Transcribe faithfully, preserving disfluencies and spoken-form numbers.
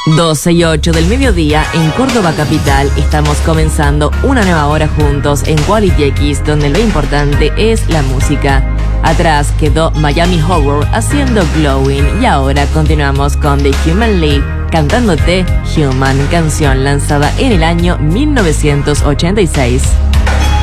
doce y ocho del mediodía en Córdoba Capital. Estamos comenzando una nueva hora juntos en Quality X, donde lo importante es la música. Atrás quedó Miami Horror haciendo Glowing y ahora continuamos con The Human League cantándote Human, canción lanzada en el año mil novecientos ochenta y seis.